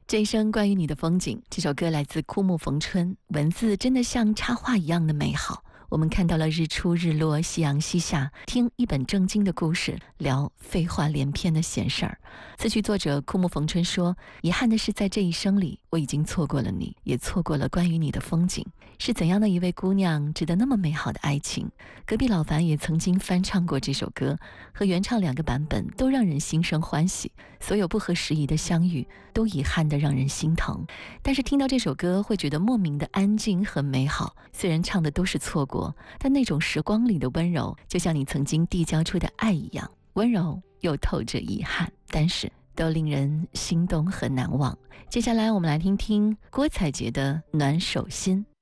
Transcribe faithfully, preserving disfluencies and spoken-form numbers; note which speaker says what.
Speaker 1: 这一生关于你的风景，这首歌来自枯木逢春，文字真的像插画一样的美好。我们看到了日出日落，夕阳西下，听一本正经的故事，聊废话连篇的闲事儿。词曲作者枯木逢春说，遗憾的是在这一生里，我已经错过了你，也错过了关于你的风景。是怎样的一位姑娘值得那么美好的爱情？隔壁老樊也曾经翻唱过这首歌，和原唱两个版本都让人心生欢喜。所有不合时宜的相遇，都遗憾的让人心疼。但是听到这首歌，会觉得莫名的安静和美好。虽然唱的都是错过，但那种时光里的温柔，就像你曾经递交出的爱一样，温柔又透着遗憾，但是都令人心动和难忘。接下来我们来听听郭采洁的《暖手心》。